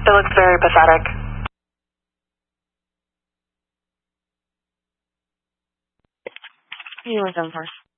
It looks very pathetic. You were done first.